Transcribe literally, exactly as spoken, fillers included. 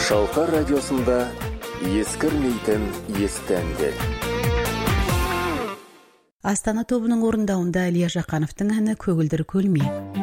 Шалқар радиосында ескірмейтін есті әндер. Астана тобының орындауында Илья Жақановтың әні «Көгілдір көлме».